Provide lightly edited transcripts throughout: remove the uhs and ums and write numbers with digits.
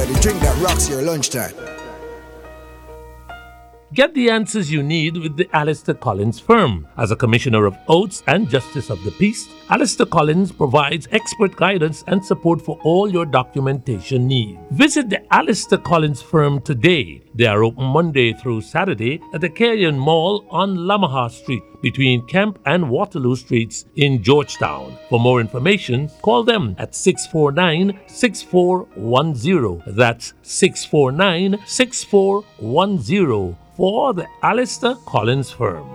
the drink that rocks your lunchtime. Get the answers you need with the Alistair Collins firm. As a Commissioner of Oaths and Justice of the Peace, Alistair Collins provides expert guidance and support for all your documentation needs. Visit the Alistair Collins firm today. They are open Monday through Saturday at the Carrion Mall on Lamaha Street between Kemp and Waterloo Streets in Georgetown. For more information, call them at 649-6410. That's 649-6410 for the Alistair Collins firm.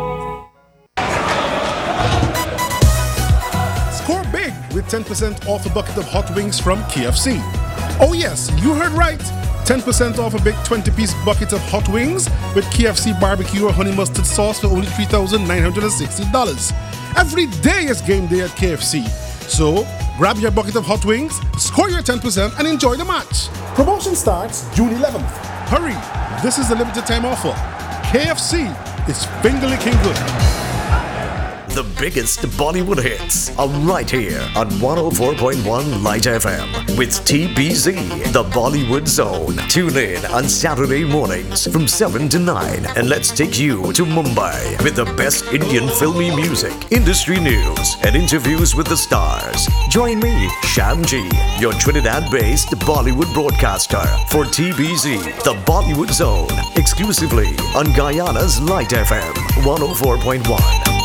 Score big with 10% off a bucket of hot wings from KFC. Oh yes, you heard right. 10% off a big 20-piece bucket of hot wings with KFC barbecue or honey mustard sauce for only $3,960. Every day is game day at KFC. So, grab your bucket of hot wings, score your 10% and enjoy the match. Promotion starts June 11th. Hurry, this is a limited time offer. KFC is finger licking good. The biggest Bollywood hits are right here on 104.1 Light FM with TBZ, the Bollywood Zone. Tune in on Saturday mornings from 7 to 9 and let's take you to Mumbai with the best Indian filmy music, industry news, and interviews with the stars. Join me, Shamji, your Trinidad-based Bollywood broadcaster for TBZ, the Bollywood Zone, exclusively on Guyana's Light FM 104.1.